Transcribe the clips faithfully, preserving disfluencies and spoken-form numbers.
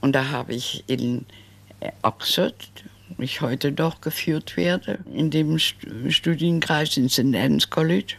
Und da habe ich in Oxford, wo ich heute noch geführt werde, in dem Studienkreis in Saint Anne's College,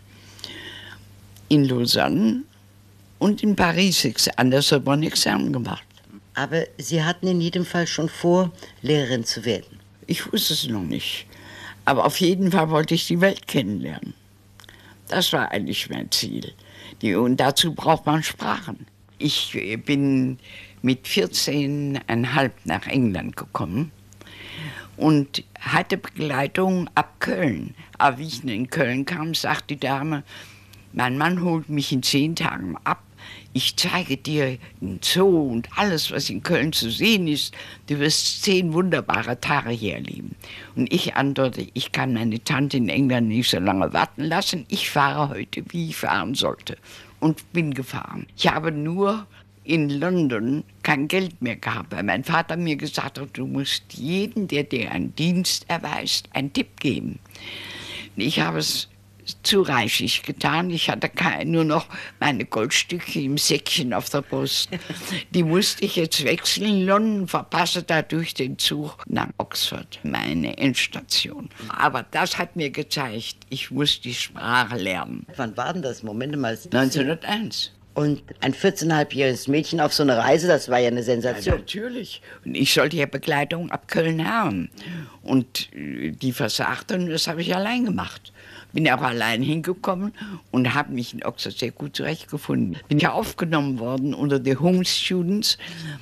in Lausanne und in Paris an der Sorbonne Examen gemacht. Aber Sie hatten in jedem Fall schon vor, Lehrerin zu werden? Ich wusste es noch nicht. Aber auf jeden Fall wollte ich die Welt kennenlernen. Das war eigentlich mein Ziel. Die, und dazu braucht man Sprachen. Ich bin mit vierzehn Komma fünf nach England gekommen und hatte Begleitung ab Köln. Aber wie ich in Köln kam, sagt die Dame, mein Mann holt mich in zehn Tagen ab. Ich zeige dir den Zoo und alles, was in Köln zu sehen ist. Du wirst zehn wunderbare Tage hier erleben. Und ich antworte, ich kann meine Tante in England nicht so lange warten lassen. Ich fahre heute, wie ich fahren sollte. Und bin gefahren. Ich habe nur in London kein Geld mehr gehabt, weil mein Vater mir gesagt hat, du musst jedem, der dir einen Dienst erweist, einen Tipp geben. Und ich habe es zu reichlich getan. Ich hatte kein, nur noch meine Goldstücke im Säckchen auf der Brust. Die musste ich jetzt wechseln in London, verpasse dadurch den Zug nach Oxford, meine Endstation. Aber das hat mir gezeigt, ich muss die Sprache lernen. Wann war denn das? Moment mal. neunzehnhunderteins. Und ein vierzehnhalbjähriges Mädchen auf so eine Reise, das war ja eine Sensation. Ja, natürlich. Und ich sollte ja Begleitung ab Köln haben. Und die versagte, und das habe ich allein gemacht. Bin auch allein hingekommen und habe mich in Oxford sehr gut zurechtgefunden. Bin ja aufgenommen worden unter die Home Students,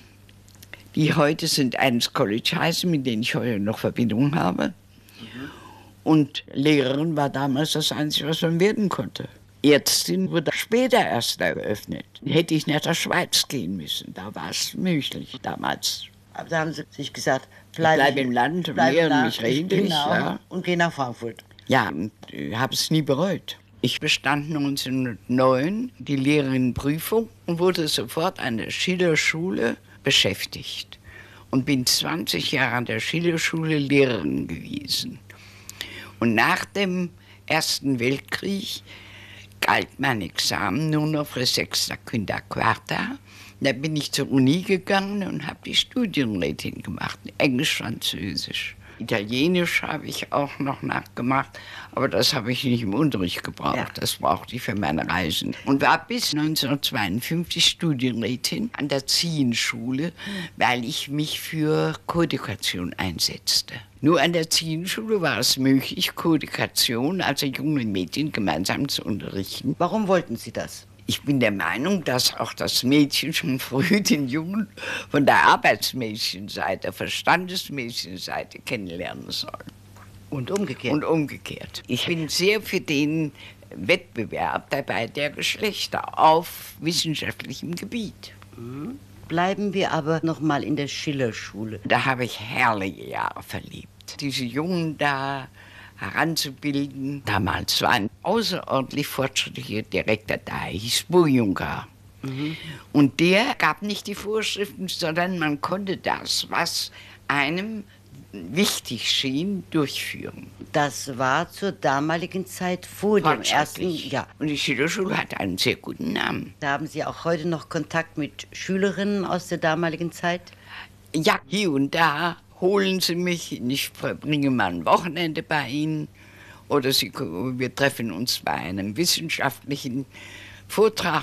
die heute Saint Anne's College heißen, mit denen ich heute noch Verbindung habe. Und Lehrerin war damals das Einzige, was man werden konnte. Ärztin wurde später erst eröffnet. Hätte ich nach der Schweiz gehen müssen, da war es möglich damals. Aber da haben Sie sich gesagt, bleib, bleib im Land, lehren mich redlich. Genau, ja. Und geh nach Frankfurt. Ja, und ich habe es nie bereut. Ich bestand neunzehnhundertneun die Lehrerinnenprüfung und wurde sofort an der Schillerschule beschäftigt. Und bin zwanzig Jahre an der Schillerschule Lehrerin gewesen. Und nach dem Ersten Weltkrieg galt mein Examen nur noch für Sexta, Quinta, Quarta. Da bin ich zur Uni gegangen und habe die Studienrätin gemacht, Englisch, Französisch. Italienisch habe ich auch noch nachgemacht, aber das habe ich nicht im Unterricht gebraucht. Ja. Das brauchte ich für meine Reisen. Und war bis neunzehnhundertzweiundfünfzig Studienrätin an der Ziehenschule, weil ich mich für Koedukation einsetzte. Nur an der Ziehenschule war es möglich, Koedukation, also junge Mädchen gemeinsam zu unterrichten. Warum wollten Sie das? Ich bin der Meinung, dass auch das Mädchen schon früh den Jungen von der Arbeitsmädchenseite, Verstandesmädchenseite kennenlernen soll. Und umgekehrt? Und umgekehrt. Ich bin sehr für den Wettbewerb dabei der Geschlechter auf wissenschaftlichem Gebiet. Mhm. Bleiben wir aber noch mal in der Schillerschule. Da habe ich herrliche Jahre verlebt. Diese Jungen da heranzubilden. Damals war ein außerordentlich fortschrittlicher Direktor da, hieß Bujunga. Mhm. Und der gab nicht die Vorschriften, sondern man konnte das, was einem wichtig schien, durchführen. Das war zur damaligen Zeit vor dem ersten Jahr. Und die Schillerschule hatte einen sehr guten Namen. Da haben Sie auch heute noch Kontakt mit Schülerinnen aus der damaligen Zeit? Ja, hier und da holen Sie mich, ich verbringe mal ein Wochenende bei Ihnen oder Sie, wir treffen uns bei einem wissenschaftlichen Vortrag.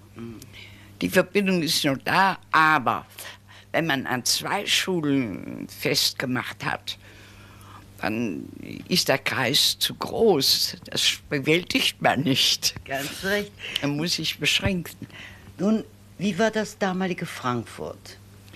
Die Verbindung ist noch da, aber wenn man an zwei Schulen festgemacht hat, dann ist der Kreis zu groß. Das bewältigt man nicht. Ganz recht. Dann muss ich beschränken. Nun, wie war das damalige Frankfurt?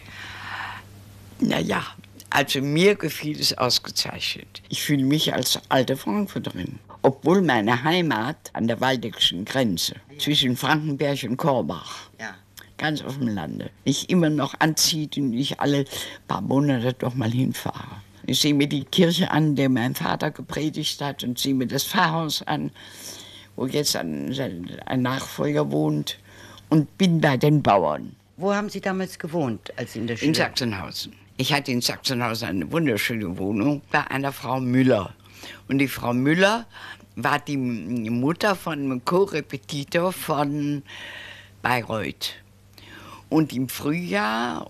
Na ja. Also mir gefiel es ausgezeichnet. Ich fühle mich als alte Frankfurterin. Obwohl meine Heimat an der waldeckischen Grenze, ja. zwischen Frankenberg und Korbach, ja. ganz auf dem Lande, mich immer noch anzieht und ich alle paar Monate doch mal hinfahre. Ich sehe mir die Kirche an, in der mein Vater gepredigt hat, und sehe mir das Pfarrhaus an, wo jetzt ein, ein Nachfolger wohnt, und bin bei den Bauern. Wo haben Sie damals gewohnt, als Sie in der Schule? In Sachsenhausen. Ich hatte in Sachsenhausen eine wunderschöne Wohnung bei einer Frau Müller. Und die Frau Müller war die Mutter von einem Co-Repetitor von Bayreuth. Und im Frühjahr